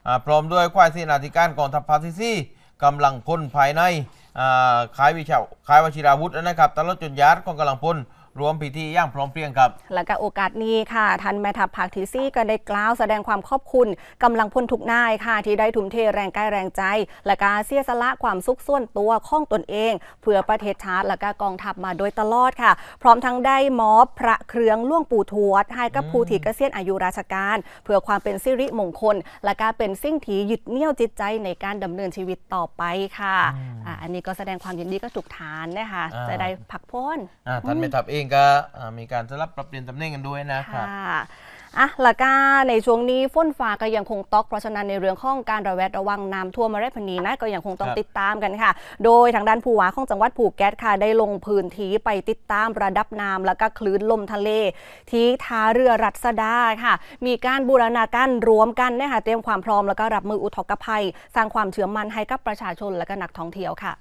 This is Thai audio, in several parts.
พร้อมด้วยควายเสนาธิการกองทัพภาคที่สี่กำลังพลภายในค่ายวชิราวุธนะครับตลอดจนญาติของกำลังพลรวมพิธีย่างพร้อมเพรียงครับและก็โอกาสนี้ค่ะท่านแม่ทัพภาคที่สี่ก็ได้กล่าวแสดงความขอบคุณกำลังพลทุกนายค่ะที่ได้ทุ่มเทแรงกายแรงใจและการเสียสละความสุขส่วนตัวของตนเองเพื่อประเทศชาติและก็กองทัพมาโดยตลอดค่ะพร้อมทั้งได้มอบพระเครื่องหลวงปู่ทวดให้กับผู้ที่เกษียณอายุราชการเพื่อความเป็นสิริมงคลและการเป็นสิ่งที่ยึดเหนี่ยวจิตใจในการดำเนินชีวิตต่อไปค่ะอันนี้ก็แสดงความยินดีกับทุกฐานนะคะจะได้พักพ้นท่านแม่ทัพเองก็มีการสลับปรับเปลี่ยนตำแหน่งกันด้วยนะครับและก็ในช่วงนี้ฝนฟ้าก็ยังคงตกเพราะฉะนั้นในเรื่องของการระแวดระวังน้ำท่วมมาได้พนีนะก็ยังคงต้องติดตามกันค่ะโดยทางด้านผู้ว่าของจังหวัดภูเก็ตค่ะได้ลงพื้นที่ไปติดตามระดับน้ำและก็คลื่นลมทะเลที่ท่าเรือรัศดาค่ะมีการบูรณาการรวมกันนะคะเตรียมความพร้อมแล้วก็รับมืออุทกภัยสร้างความเชื่อมั่นให้กับประชาชนและก็นักท่องเที่ยวค่ะ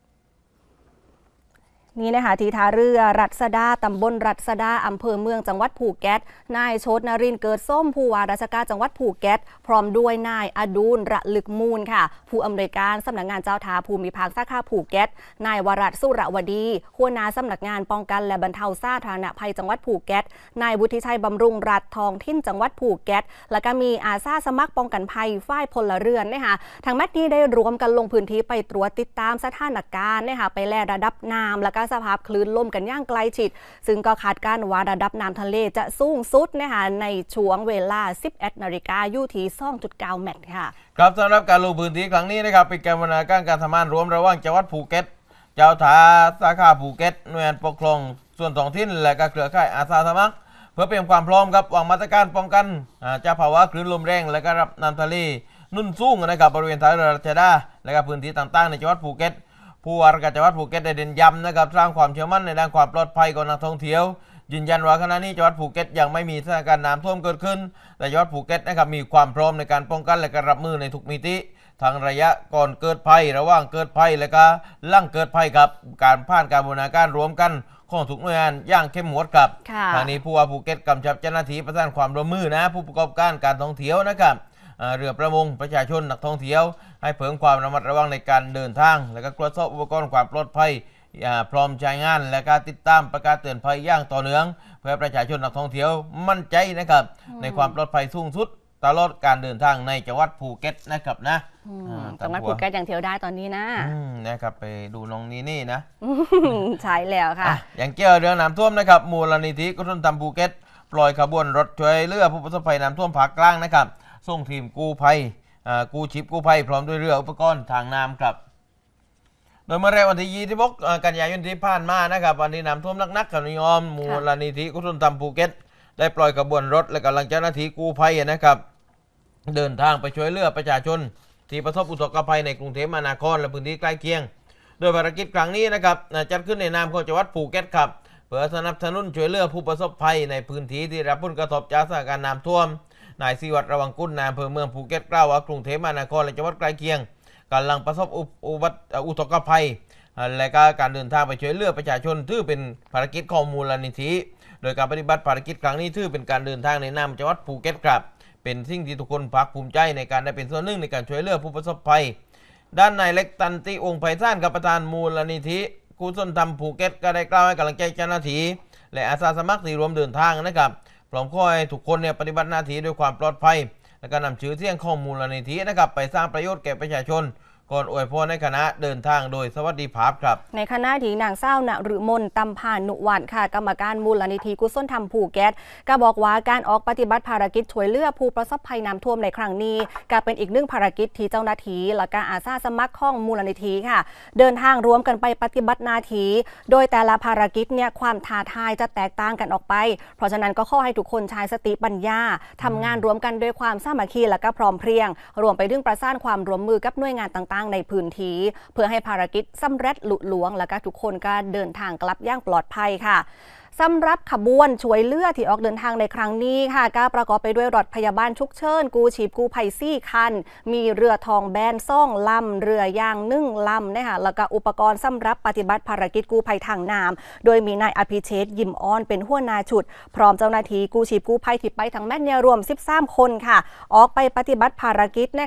นี่นะคะที่ท่าเรือรัศดาตำบลรัศดาอำเภอเมืองจังหวัดภูเก็ตนายโชตินรินทร์เกิดส้มผู้ว่าราชการจังหวัดภูเก็ตพร้อมด้วยนายอดูลระลึกมูลค่ะผู้อำนวยการสำนักงานเจ้าท่าภูมิภาคสาขาภูเก็ตนายวรัตน์สุรวดีหัวหน้าสำนักงานป้องกันและบรรเทาสาธารณภัยจังหวัดภูเก็ตนายวุฒิชัยบำรุงรัฐทองทิ้นจังหวัดภูเก็ตและก็มีอาสาสมัครป้องกันภัยฝ่ายพลเรือนนะคะทางแมตนี้ได้รวมกันลงพื้นที่ไปตรวจติดตามสถานการณ์นะคะไปแลระดับน้ำและก็สภาพคลื่นลมกันอย่างใกล้ชิดซึ่งก็คาดการณ์ว่าระดับน้ำทะเลจะสูงสุดนะคะในช่วงเวลา 11 นาฬิกาอยู่ที่ 2.9 เมตรค่ะครับสำหรับการลงพื้นที่ครั้งนี้นะครับเป็นการบูรณาการการทำงานรวมระหว่างจังหวัดภูเก็ตเจ้าท่าสาขาภูเก็ตหน่วยงานปกครองส่วนท้องถิ่นและก็เครือข่ายอาสาสมัครเพื่อเตรียมความพร้อมครับวางมาตรการป้องกันจากภาวะคลื่นลมแรงและก็รับน้ำทะเลนุ่นสูงนะครับบริเวณท่าเรือรัชดาและก็พื้นที่ต่างๆในจังหวัดภูเก็ตผู้ว่าราชการจังหวัดภูเก็ตได้เน้นย้ำนะครับสร้างความเชื่อมั่นในด้านความปลอดภัยของนักท่องเที่ยวยืนยันว่าขณะนี้จังหวัดภูเก็ตยังไม่มีสถานการณ์น้ำท่วมเกิดขึ้นแต่จังหวัดภูเก็ตนะครับมีความพร้อมในการป้องกันและการรับมือในทุกมิติทั้งระยะก่อนเกิดภัยระหว่างเกิดภัยและก็หลังเกิดภัยครับการผ่านการบูรณาการรวมกันของทุกหน่วยงานอย่างเข้มงวดครับทางนี้ผู้ว่าภูเก็ตกำชับเจ้าหน้าที่ประสานความร่วมมือนะผู้ประกอบการการท่องเที่ยวนะครับเรือประมงประชาชนนักท่องเที่ยวให้เพิ่มความระมัดระวังในการเดินทางและก็ตรวจสอบอุปกรณ์ความปลอดภัยพร้อมใช้งานและการติดตามประกาศเตือนภัยอย่างต่อเนื่องเพื่อประชาชนนักท่องเที่ยวมั่นใจนะครับในความปลอดภัยสูงสุดตลอดการเดินทางในจังหวัดภูเก็ตนะครับนะจังหวัดภูเก็ตอย่างเที่ยวได้ตอนนี้นะนะครับไปดูน้องนี่นะใช่แล้วค่ะอย่างเกี่ยวเรื่องน้ำท่วมนะครับมูลนิธิกุศลธรรมภูเก็ตปล่อยขบวนรถช่วยเหลือผู้ประสบภัยน้ำท่วมภาคกลางนะครับส่งทีมกู้ภัยกู้ชีพกู้ภัยพร้อมด้วยเรืออุปกรณ์ทางน้ำครับโดยเมื่อแรกวันที่26 กันยายนที่ผ่านมานะครับวันที่น้ำท่วมนักๆกับนิยมมูลนิธิกุศลธรรมภูเก็ตได้ปล่อยขบวนรถและกำลังเจ้าหน้าที่กู้ภัยนะครับเดินทางไปช่วยเหลือประชาชนที่ประสบอุทกภัยในกรุงเทพมหานครและพื้นที่ใกล้เคียงโดยภารกิจครั้งนี้นะครับจัดขึ้นในนามของจังหวัดภูเก็ตครับเพื่อสนับสนุนช่วยเหลือผู้ประสบภัยในพื้นที่ที่รับผลกระทบจากสถานการณ์น้ำท่วมนายศิวัตรระวังกุลนายอำเภอเมืองภูเก็ตกล่าวว่ากรุงเทพมหานครและจังหวัดใกล้เคียงกำลังประสบอุทกภัยและการเดินทางไปช่วยเหลือประชาชนถือเป็นภารกิจของมูลนิธิโดยการปฏิบัติภารกิจครั้งนี้ถือเป็นการเดินทางในนามจังหวัดภูเก็ตครับเป็นสิ่งที่ทุกคนภาคภูมิใจในการได้เป็นส่วนหนึ่งในการช่วยเหลือผู้ประสบภัยด้านนายเล็กตันติองค์ไพศาลกับประธานมูลนิธิกุศลธรรมภูเก็ตก็ได้กล่าวให้กำลังใจเจ้าหน้าที่และอาสาสมัครที่ร่วมเดินทางนะครับพร้อมขอให้ทุกคนเนี่ยปฏิบัติหน้าที่ด้วยความปลอดภัยและการนำชื่อเสียงของมูลนิธินะครับไปสร้างประโยชน์แก่ประชาชนก่อนอวยพรในคณะเดินทางโดยสวัสดิภาพครับในคณะที่นางเศร้าณฤมลตำพานุวัฒน์ค่ะกรรมการมูลนิธิกุศลธรรมภูเก็ตก็บอกว่าการออกปฏิบัติภารกิจช่วยเหลือผู้ประสบภัยน้ำท่วมในครั้งนี้ก็เป็นอีกหนึ่งภารกิจที่เจ้าหน้าที่และก็อาสาสมัครของมูลนิธิค่ะเดินทางรวมกันไปปฏิบัติหน้าที่โดยแต่ละภารกิจเนี่ยความท้าทายจะแตกต่างกันออกไปเพราะฉะนั้นก็ขอให้ทุกคนใช้สติปัญญาทำงานรวมกันด้วยความสามัคคีและก็พร้อมเพรียงรวมไปถึงประสานความร่วมมือกับหน่วยงานต่างๆในพื้นที่เพื่อให้ภารกิจสำเร็จลุล่วงและก็ทุกคนก็เดินทางกลับอย่างปลอดภัยค่ะ สำหรับขบวนช่วยเหลือที่ออกเดินทางในครั้งนี้ค่ะก็ประกอบไปด้วยรถพยาบาลฉุกเฉินกู้ชีพกู้ภัย4 คันมีเรือทองแบน2 ลำเรือยาง1 ลำนะคะแล้วก็อุปกรณ์สำหรับปฏิบัติภารกิจกู้ภัยทางน้ำโดยมีนายอภิเชษฐ์ยิ้มอ่อนเป็นหัวหน้าชุดพร้อมเจ้าหน้าที่กู้ชีพกู้ภัยที่ไปทั้งแม่เนี่ยรวม13 คนค่ะออกไปปฏิบัติภารกิจ